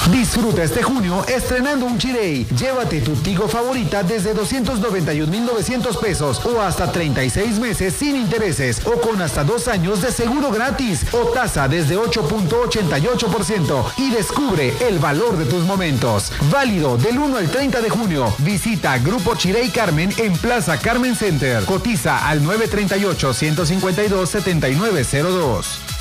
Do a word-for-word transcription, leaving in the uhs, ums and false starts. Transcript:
Disfruta este junio estrenando un Chirey. Llévate tu Tigo favorita desde doscientos noventa y un mil novecientos pesos o hasta treinta y seis meses sin intereses o con hasta dos años de seguro gratis o tasa desde ocho punto ochenta y ocho por ciento y descubre el valor de tus momentos. Válido del uno al treinta de junio. Visita Grupo Chirey Carmen en Plaza Carmen Center. Cotiza al nueve tres ocho, uno cinco dos, siete nueve cero dos.